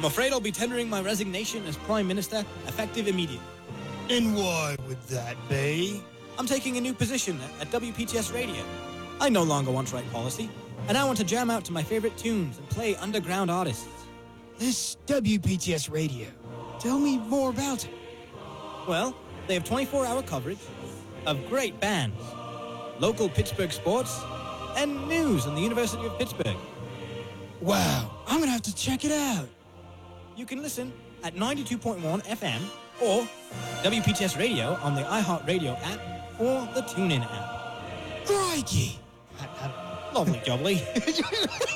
I'm afraid I'll be tendering my resignation as Prime Minister effective immediately. And why would that be? I'm taking a new position at WPTS Radio. I no longer want to write policy, and I want to jam out to my favorite tunes and play underground artists. This WPTS Radio. Tell me more about it. Well, they have 24-hour coverage of great bands, local Pittsburgh sports, and news on the University of Pittsburgh. Wow, I'm gonna have to check it out. You can listen at 92.1 FM or WPTS Radio on the iHeartRadio app or the TuneIn app. Crikey! Lovely jubbly.